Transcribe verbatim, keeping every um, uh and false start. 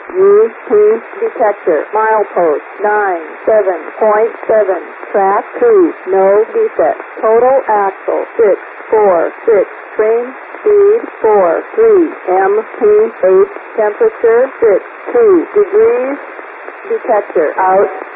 U P detector. Milepost nine seven point seven. Track two. No defects. Total axle six four six. Train speed four three. M P eight. Temperature six two degrees. Detector out.